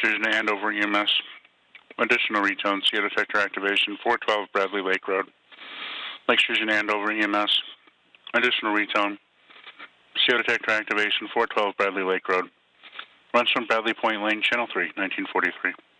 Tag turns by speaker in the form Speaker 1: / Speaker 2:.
Speaker 1: Fusion to Andover EMS. Additional retone, CO detector activation, 412 Bradley Lake Road. Lake Fusion to Andover EMS. Additional retone, CO detector activation, 412 Bradley Lake Road. Runs from Bradley Point Lane, Channel 3, 1943.